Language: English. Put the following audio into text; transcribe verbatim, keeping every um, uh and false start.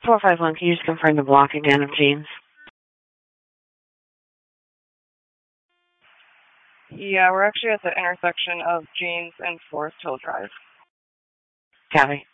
four five one, can you just confirm the block again of Jeans? Yeah, we're actually at the intersection of Jeans and Forest Hill Drive. Copy.